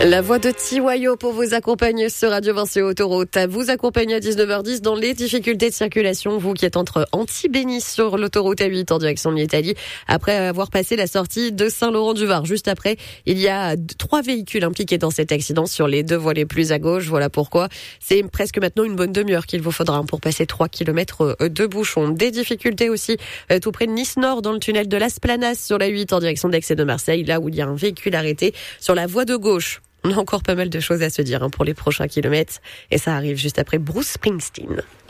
La voix de Tiwayo pour vous accompagner sur Radio Vinci Autoroute. Vous accompagne à 19h10 dans les difficultés de circulation. Vous qui êtes entre Antibénis sur l'autoroute A8 en direction de l'Italie. Après avoir passé la sortie de Saint-Laurent-du-Var. Juste après, il y a 3 véhicules impliqués dans cet accident sur les 2 voies les plus à gauche. Voilà pourquoi c'est presque maintenant une bonne demi-heure qu'il vous faudra pour passer 3 km de bouchons. Des difficultés aussi tout près de Nice-Nord dans le tunnel de Las Planas sur la 8 en direction d'Aix et de Marseille. Là où il y a un véhicule arrêté sur la voie de gauche. On a encore pas mal de choses à se dire pour les prochains kilomètres. Et ça arrive juste après Bruce Springsteen.